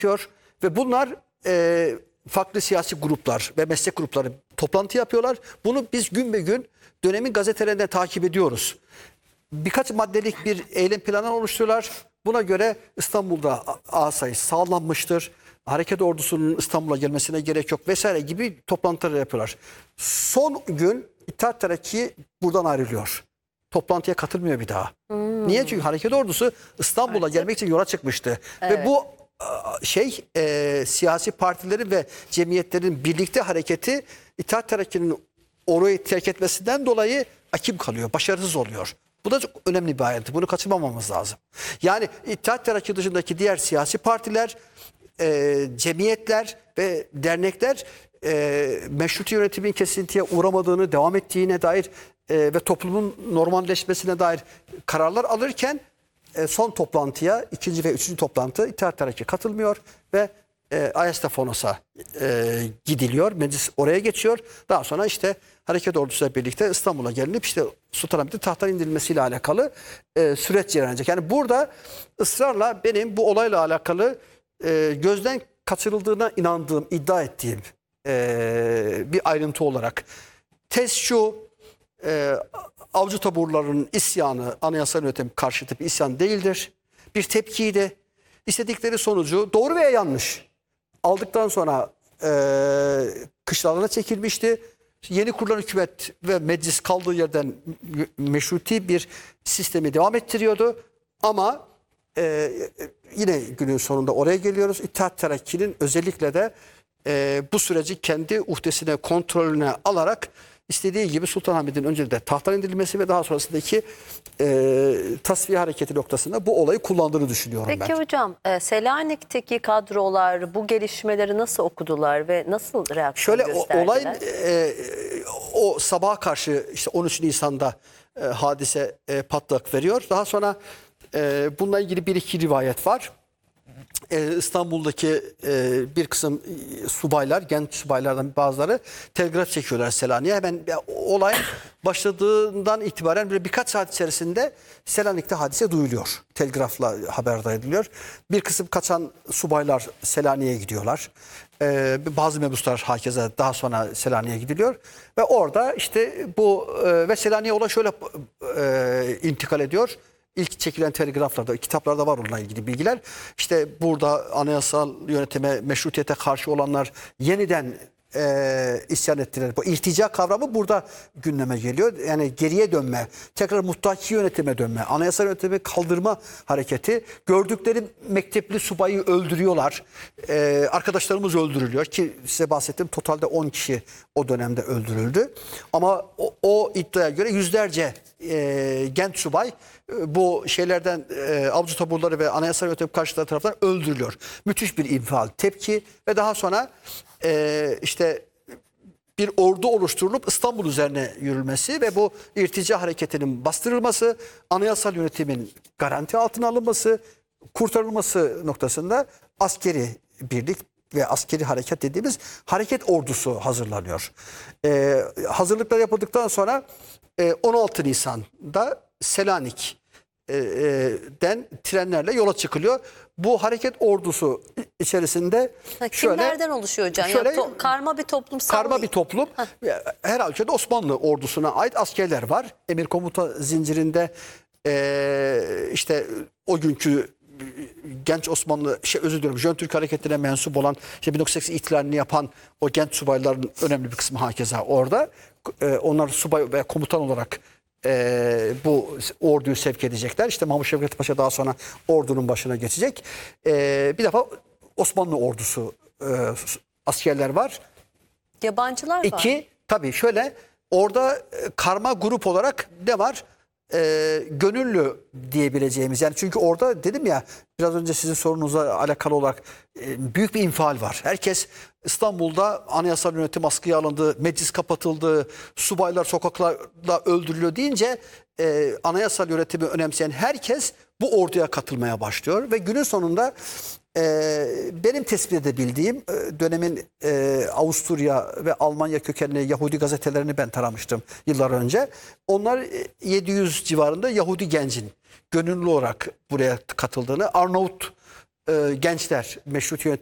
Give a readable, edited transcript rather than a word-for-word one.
gerekiyor. Ve bunlar farklı siyasi gruplar ve meslek grupları toplantı yapıyorlar. Bunu biz gün be gün dönemin gazetelerinde takip ediyoruz. Birkaç maddelik bir eylem planı oluşturuyorlar. Buna göre İstanbul'da asayiş sağlanmıştır. Hareket ordusunun İstanbul'a gelmesine gerek yok vesaire gibi toplantılar yapıyorlar. Son gün İttihat Terakki buradan ayrılıyor. Toplantıya katılmıyor bir daha. Niye? Çünkü hareket ordusu İstanbul'a gelmek için yola çıkmıştı. Evet. Ve bu siyasi partilerin ve cemiyetlerin birlikte hareketi İttihat Terakki'nin orayı terk etmesinden dolayı akim kalıyor, başarısız oluyor. Bu da çok önemli bir ayrıntı. Bunu kaçırmamamız lazım. Yani İttihat Terakki dışındaki diğer siyasi partiler, cemiyetler ve dernekler meşruti yönetimin kesintiye uğramadığını, devam ettiğine dair ve toplumun normalleşmesine dair kararlar alırken son toplantıya, ikinci ve üçüncü toplantı İttihat Terakki katılmıyor ve Ayastafonos'a gidiliyor. Meclis oraya geçiyor. Daha sonra işte hareket ordusuyla birlikte İstanbul'a gelinip işte Sultanahmet'in tahttan indirilmesiyle alakalı süreç cereyanacak. Yani burada ısrarla benim bu olayla alakalı gözden kaçırıldığına inandığım, iddia ettiğim bir ayrıntı olarak tez şu: avcı taburlarının isyanı anayasal yönetim karşıtı bir isyan değildir. Bir tepkiydi. İstedikleri sonucu doğru veya yanlış aldıktan sonra kışlalarına çekilmişti. Yeni kurulan hükümet ve meclis kaldığı yerden meşruti bir sistemi devam ettiriyordu. Ama yine günün sonunda oraya geliyoruz. İttihat Terakki'nin özellikle de bu süreci kendi uhdesine, kontrolüne alarak istediği gibi Sultanahmet'in önce de tahttan indirilmesi ve daha sonrasındaki tasfiye hareketi noktasında bu olayı kullandığını düşünüyorum ben. Peki hocam, Selanik'teki kadrolar bu gelişmeleri nasıl okudular ve nasıl reaksiyon gösterdiler? Olayın o sabaha karşı işte 13 Nisan'da hadise patlak veriyor. Daha sonra bununla ilgili bir iki rivayet var. İstanbul'daki bir kısım subaylar, genç subaylardan bazıları telgraf çekiyorlar Selanik'e. Hemen olay başladığından itibaren böyle birkaç saat içerisinde Selanik'te hadise duyuluyor. Telgrafla haberdar ediliyor. Bir kısım kaçan subaylar Selanik'e gidiyorlar. Bazı mebuslar hakeza daha sonra Selanik'e gidiliyor. Ve orada işte bu ve Selanik'e olay şöyle intikal ediyor. İlk çekilen telgraflarda, kitaplarda var onunla ilgili bilgiler. İşte burada anayasal yönetime, meşrutiyete karşı olanlar yeniden isyan ettiler. Bu irtica kavramı burada gündeme geliyor. Yani geriye dönme, tekrar muttaki yönetime dönme, anayasal yönetimi kaldırma hareketi. Gördükleri mektepli subayı öldürüyorlar. Arkadaşlarımız öldürülüyor ki size bahsettim, totalde 10 kişi o dönemde öldürüldü. Ama o iddiaya göre yüzlerce genç subay bu şeylerden avcı taburları ve anayasal yönetim karşıtları tarafından öldürülüyor. Müthiş bir infial, tepki ve daha sonra işte bir ordu oluşturulup İstanbul üzerine yürülmesi ve bu irtica hareketinin bastırılması, anayasal yönetimin garanti altına alınması, kurtarılması noktasında askeri birlik ve askeri hareket dediğimiz hareket ordusu hazırlanıyor. Hazırlıklar yapıldıktan sonra 16 Nisan'da Selanik'den trenlerle yola çıkılıyor. Bu hareket ordusu içerisinde kimlerden oluşuyor hocam? Şöyle, karma bir toplumsal... Karma bir toplum. Her halükarda Osmanlı ordusuna ait askerler var. Emir komuta zincirinde işte o günkü genç Osmanlı, Jön Türk hareketine mensup olan, 1980 ihtilalini yapan o genç subayların önemli bir kısmı hakeza orada. Onlar subay ve komutan olarak bu orduyu sevk edecekler. İşte Mahmut Şevket Paşa daha sonra ordunun başına geçecek. Bir defa Osmanlı ordusu askerler var. Yabancılar var. İki, tabii şöyle orada karma grup olarak ne var? Gönüllü diyebileceğimiz, yani çünkü orada dedim ya biraz önce sizin sorunuzla alakalı olarak büyük bir infial var. Herkes İstanbul'da anayasal yönetim askıya alındı, meclis kapatıldı, subaylar sokaklarda öldürülüyor deyince anayasal yönetimi önemseyen herkes bu orduya katılmaya başlıyor ve günün sonunda benim tespit edebildiğim dönemin Avusturya ve Almanya kökenli Yahudi gazetelerini ben taramıştım yıllar önce. Onlar 700 civarında Yahudi gencin gönüllü olarak buraya katıldığını, Arnavut gençler meşrut yönetim